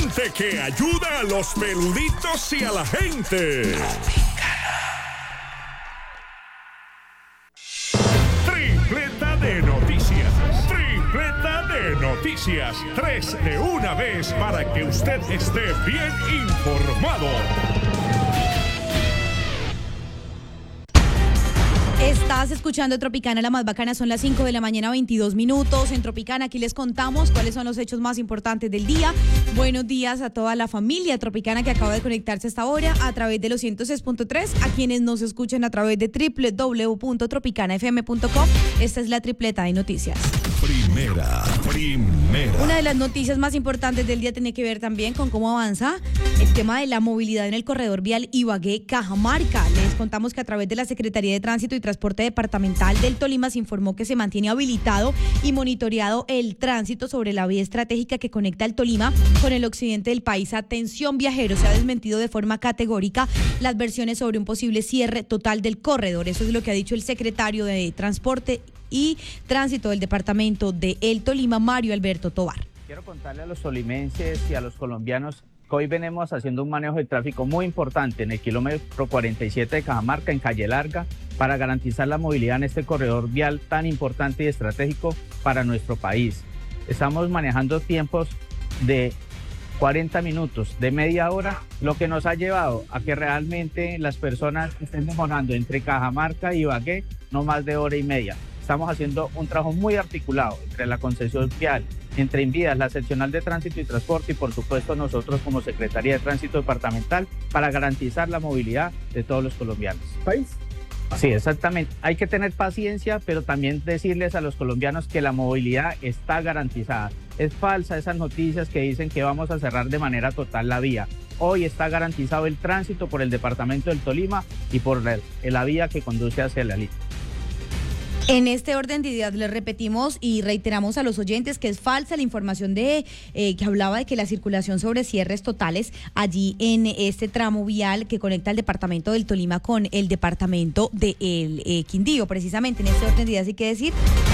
comediante que ayuda a los peluditos y a la gente. Tripleta de noticias. Tripleta de noticias. 3 de una vez para que usted esté bien informado. Estás escuchando Tropicana, la más bacana, son las 5 de la mañana, 22 minutos. En Tropicana aquí les contamos cuáles son los hechos más importantes del día. Buenos días a toda la familia Tropicana que acaba de conectarse a esta hora a través de los 106.3, a quienes nos escuchan a través de www.tropicanafm.com. Esta es la tripleta de noticias. Primera. Una de las noticias más importantes del día tiene que ver también con cómo avanza el tema de la movilidad en el corredor vial Ibagué-Cajamarca. Les contamos que a través de la Secretaría de Tránsito y Transporte Departamental del Tolima se informó que se mantiene habilitado y monitoreado el tránsito sobre la vía estratégica que conecta el Tolima con el occidente del país. Atención viajeros, se ha desmentido de forma categórica las versiones sobre un posible cierre total del corredor. Eso es lo que ha dicho el secretario de Transporte y Tránsito del Departamento de El Tolima, Mario Alberto Tovar. Quiero contarle a los tolimenses y a los colombianos que hoy venimos haciendo un manejo de tráfico muy importante en el kilómetro 47 de Cajamarca, en Calle Larga, para garantizar la movilidad en este corredor vial tan importante y estratégico para nuestro país. Estamos manejando tiempos de 40 minutos, de media hora, lo que nos ha llevado a que realmente las personas estén demorando entre Cajamarca y Ibagué no más de hora y media. Estamos haciendo un trabajo muy articulado entre la concesión vial, entre Invías, la seccional de Tránsito y Transporte y por supuesto nosotros como Secretaría de Tránsito Departamental para garantizar la movilidad de todos los colombianos. ¿País? Sí, exactamente. Hay que tener paciencia, pero también decirles a los colombianos que la movilidad está garantizada. Es falsa esas noticias que dicen que vamos a cerrar de manera total la vía. Hoy está garantizado el tránsito por el departamento del Tolima y por la vía que conduce hacia la línea. En este orden de ideas les repetimos y reiteramos a los oyentes que es falsa la información de que hablaba de que la circulación sobre cierres totales allí en este tramo vial que conecta el departamento del Tolima con el departamento de El Quindío. Precisamente en este orden de ideas hay que decir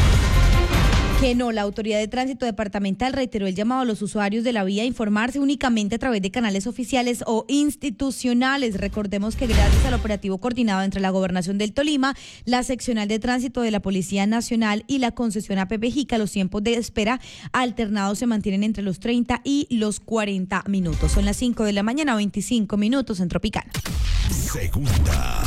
que no, la Autoridad de Tránsito Departamental reiteró el llamado a los usuarios de la vía a informarse únicamente a través de canales oficiales o institucionales. Recordemos que gracias al operativo coordinado entre la Gobernación del Tolima, la Seccional de Tránsito de la Policía Nacional y la concesión APP Jica, los tiempos de espera alternados se mantienen entre los 30 y los 40 minutos. Son las 5 de la mañana, 25 minutos en Tropicana. Segunda.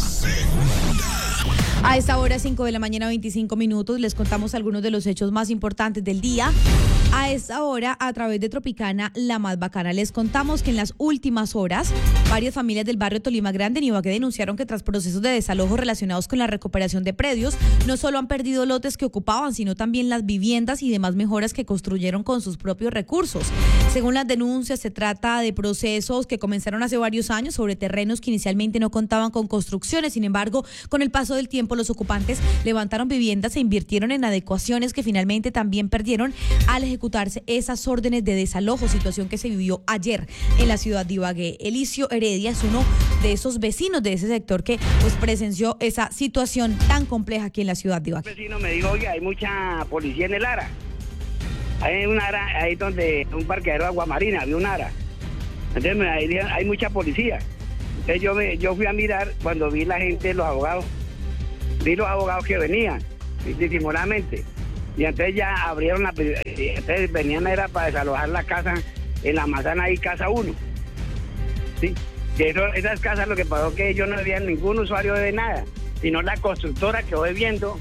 A esta hora, 5 de la mañana, 25 minutos, les contamos algunos de los hechos más importantes del día. A esta hora, a través de Tropicana, la más bacana, les contamos que en las últimas horas, varias familias del barrio Tolima Grande en Ibagué denunciaron que tras procesos de desalojo relacionados con la recuperación de predios, no solo han perdido lotes que ocupaban, sino también las viviendas y demás mejoras que construyeron con sus propios recursos. Según las denuncias, se trata de procesos que comenzaron hace varios años sobre terrenos que inicialmente no contaban con construcciones. Sin embargo, con el paso del tiempo, los ocupantes levantaron viviendas e invirtieron en adecuaciones que finalmente también perdieron al ejecutarse esas órdenes de desalojo, situación que se vivió ayer en la ciudad de Ibagué. Elicio Heredia es uno de esos vecinos de ese sector que pues presenció esa situación tan compleja aquí en la ciudad de Ibagué. Un vecino me dijo, oye, hay mucha policía en el ARA. Hay un ARA ahí donde un parqueadero de Aguamarina, había un ARA. Entonces hay mucha policía. Entonces yo fui a mirar cuando vi la gente, los abogados. Vi los abogados que venían, disimuladamente. Y entonces ya abrieron entonces venían era para desalojar la casa en la manzana ahí, casa 1. ¿Sí? Esas casas lo que pasó que ellos no habían ningún usuario de nada, sino la constructora quedó debiendo.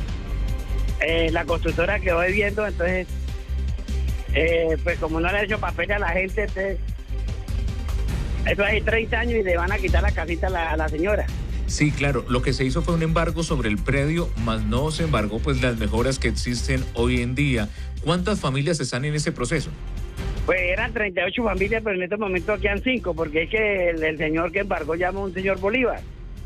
Entonces, pues como no le ha hecho papel a la gente, entonces, eso hay 30 años y le van a quitar la casita a la señora. Sí, claro, lo que se hizo fue un embargo sobre el predio, más no se embargó pues las mejoras que existen hoy en día. ¿Cuántas familias están en ese proceso? Pues eran 38 familias, pero en este momento quedan 5, porque es que el señor que embargó llama a un señor Bolívar.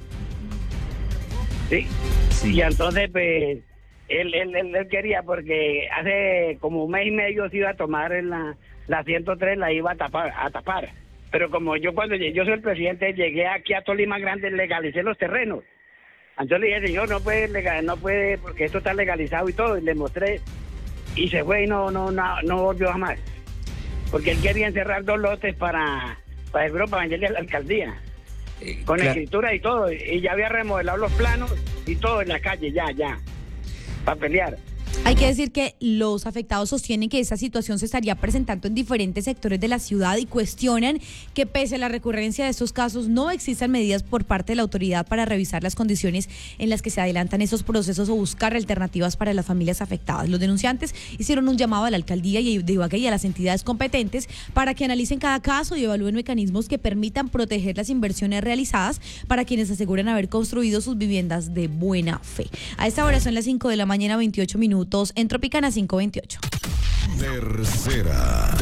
¿Sí? Y entonces pues él quería, porque hace como un mes y medio se iba a tomar en la 103, la iba a tapar. Pero como yo cuando yo soy el presidente, llegué aquí a Tolima Grande, legalicé los terrenos. Entonces le dije, señor, no puede, porque esto está legalizado y todo, y le mostré, y se fue y no volvió jamás. porque él quería encerrar 2 lotes para venderle a la alcaldía, con escritura y todo, y ya había remodelado los planos y todo en la calle, ya, para pelear. Hay que decir que los afectados sostienen que esta situación se estaría presentando en diferentes sectores de la ciudad y cuestionan que pese a la recurrencia de estos casos no existan medidas por parte de la autoridad para revisar las condiciones en las que se adelantan esos procesos o buscar alternativas para las familias afectadas. Los denunciantes hicieron un llamado a la alcaldía de Ibagué y a las entidades competentes para que analicen cada caso y evalúen mecanismos que permitan proteger las inversiones realizadas para quienes aseguran haber construido sus viviendas de buena fe. A esta hora son las 5 de la mañana, 28 minutos. En Tropicana 528. Tercera.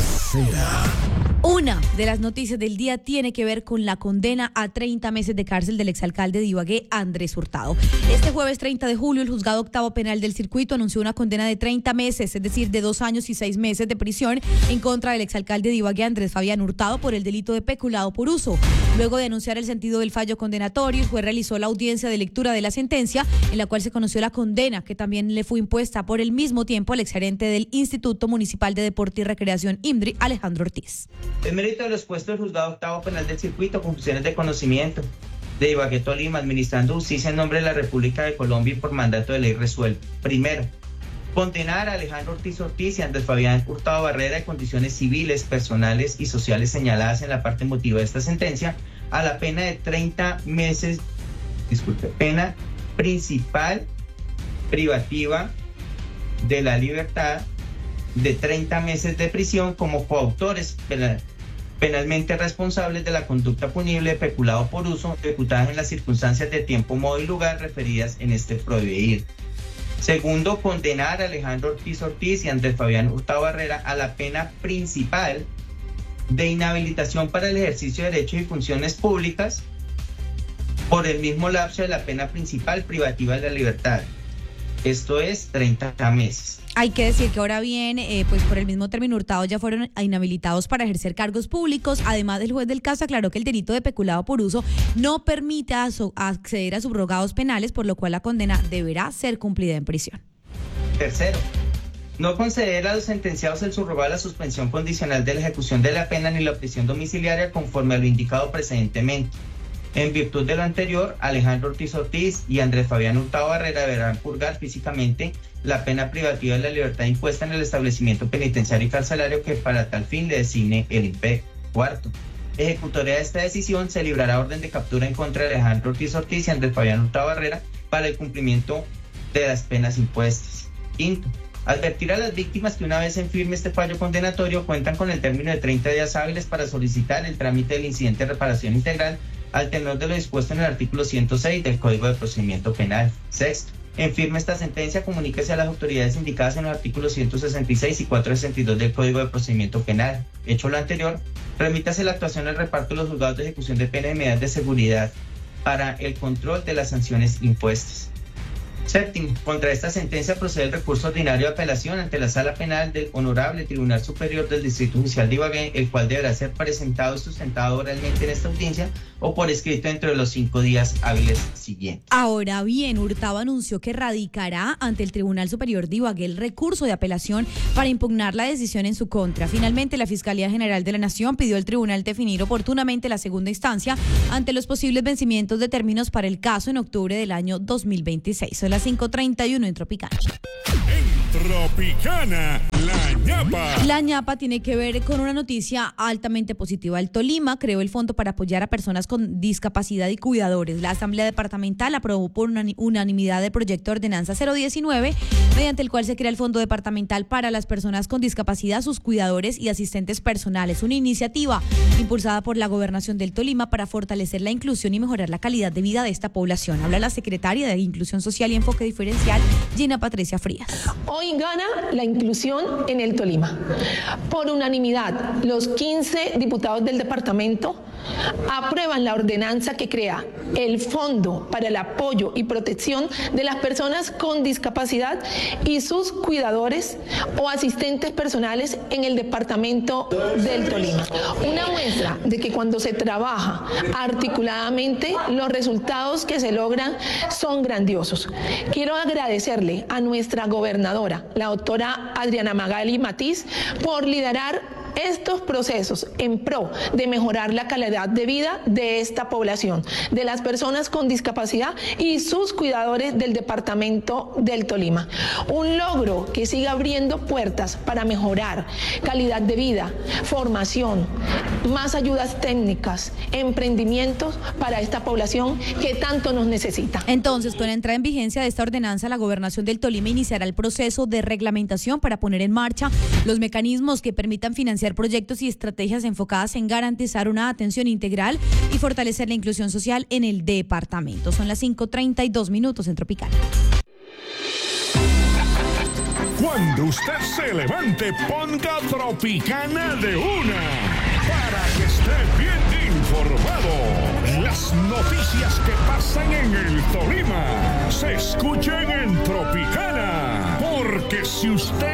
Una de las noticias del día tiene que ver con la condena a 30 meses de cárcel del exalcalde de Ibagué, Andrés Hurtado. Este jueves 30 de julio, el juzgado octavo penal del circuito anunció una condena de 30 meses, es decir, de 2 años y 6 meses de prisión en contra del exalcalde de Ibagué, Andrés Fabián Hurtado, por el delito de peculado por uso. Luego de anunciar el sentido del fallo condenatorio, el juez realizó la audiencia de lectura de la sentencia, en la cual se conoció la condena que también le fue impuesta por el mismo tiempo al exgerente del Instituto Municipal de Deporte y Recreación, IMDRI, Alejandro Ortiz. El mérito de los puestos del juzgado octavo penal del circuito con funciones de conocimiento de Ibagué, Tolima, administrando justicia en nombre de la República de Colombia y por mandato de ley resuelto. Primero, condenar a Alejandro Ortiz y Andrés Fabián Hurtado Barrera de condiciones civiles, personales y sociales señaladas en la parte motiva de esta sentencia a la pena de 30 meses, pena principal privativa de la libertad de 30 meses de prisión como coautores penalmente responsables de la conducta punible de peculado por uso ejecutadas en las circunstancias de tiempo, modo y lugar referidas en este prohibir. Segundo, condenar a Alejandro Ortiz y Andrés Fabián Hurtado Barrera a la pena principal de inhabilitación para el ejercicio de derechos y funciones públicas por el mismo lapso de la pena principal privativa de la libertad. Esto es 30 meses. Hay que decir que ahora bien, pues por el mismo término Hurtado ya fueron inhabilitados para ejercer cargos públicos. Además, el juez del caso aclaró que el delito de peculado por uso no permite acceder a subrogados penales, por lo cual la condena deberá ser cumplida en prisión. Tercero, no conceder a los sentenciados el subrogado a la suspensión condicional de la ejecución de la pena ni la prisión domiciliaria conforme a lo indicado precedentemente. En virtud de lo anterior, Alejandro Ortiz y Andrés Fabián Hurtado Barrera deberán purgar físicamente la pena privativa de la libertad impuesta en el establecimiento penitenciario y carcelario que para tal fin le designe el INPE. Cuarto, ejecutoria de esta decisión se librará orden de captura en contra de Alejandro Ortiz y Andrés Fabián Hurtado Barrera para el cumplimiento de las penas impuestas. Quinto, advertir a las víctimas que una vez en firme este fallo condenatorio cuentan con el término de 30 días hábiles para solicitar el trámite del incidente de reparación integral al tenor de lo dispuesto en el artículo 106 del Código de Procedimiento Penal. Sexto, en firme esta sentencia, comuníquese a las autoridades indicadas en los artículos 166 y 462 del Código de Procedimiento Penal. Hecho lo anterior, remítase la actuación al reparto de los juzgados de ejecución de pena y medidas de seguridad para el control de las sanciones impuestas. Séptimo, contra esta sentencia procede el recurso ordinario de apelación ante la Sala Penal del Honorable Tribunal Superior del Distrito Judicial de Ibagué, el cual deberá ser presentado y sustentado oralmente en esta audiencia o por escrito dentro de los 5 días hábiles siguientes. Ahora bien, Hurtado anunció que radicará ante el Tribunal Superior de Ibagué el recurso de apelación para impugnar la decisión en su contra. Finalmente, la Fiscalía General de la Nación pidió al tribunal definir oportunamente la segunda instancia ante los posibles vencimientos de términos para el caso en octubre del año 2026. Son las 5:31 en Tropicana. Tropicana, la ñapa. La ñapa tiene que ver con una noticia altamente positiva. El Tolima creó el fondo para apoyar a personas con discapacidad y cuidadores. La Asamblea Departamental aprobó por unanimidad el proyecto de Ordenanza 019, mediante el cual se crea el Fondo Departamental para las personas con discapacidad, sus cuidadores y asistentes personales. Una iniciativa impulsada por la Gobernación del Tolima para fortalecer la inclusión y mejorar la calidad de vida de esta población. Habla la secretaria de Inclusión Social y Enfoque Diferencial, Gina Patricia Frías. Hoy gana la inclusión en el Tolima. Por unanimidad, los 15 diputados del departamento aprueban la ordenanza que crea el Fondo para el Apoyo y Protección de las Personas con Discapacidad y sus cuidadores o asistentes personales en el departamento del Tolima. Una muestra de que cuando se trabaja articuladamente, los resultados que se logran son grandiosos. Quiero agradecerle a nuestra gobernadora, la doctora Adriana Magali Matiz, por liderar estos procesos en pro de mejorar la calidad de vida de esta población, de las personas con discapacidad y sus cuidadores del departamento del Tolima. Un logro que sigue abriendo puertas para mejorar calidad de vida, formación, más ayudas técnicas, emprendimientos para esta población que tanto nos necesita. Entonces, con la entrada en vigencia de esta ordenanza, la Gobernación del Tolima iniciará el proceso de reglamentación para poner en marcha los mecanismos que permitan financiar proyectos y estrategias enfocadas en garantizar una atención integral y fortalecer la inclusión social en el departamento. Son las 5:32 en Tropicana. Cuando usted se levante, ponga Tropicana de una para que esté bien informado. Las noticias que pasan en el Tolima se escuchan en Tropicana, porque si usted